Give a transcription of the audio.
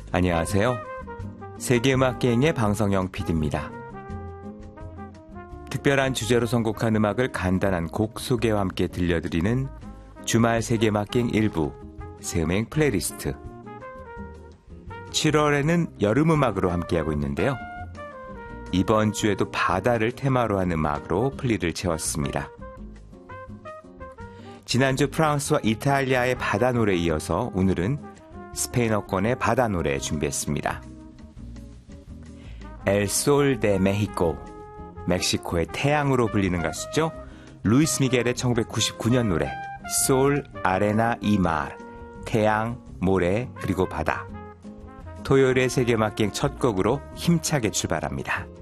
안녕하세요. 세계음악여행의 방성영 PD입니다. 특별한 주제로 선곡한 음악을 간단한 곡 소개와 함께 들려드리는 주말 세계음악여행 일부 새음행 플레이리스트. 7월에는 여름음악으로 함께하고 있는데요. 이번 주에도 바다를 테마로 한 음악으로 플리를 채웠습니다. 지난주 프랑스와 이탈리아의 바다 노래에 이어서 오늘은 스페인어권의 바다 노래 준비했습니다. El Sol de Mexico, 멕시코의 태양으로 불리는 가수죠. 루이스 미겔의 1999년 노래 Sol, Arena y Mar, 태양, 모래, 그리고 바다. 토요일의 세계음악여행 첫 곡으로 힘차게 출발합니다.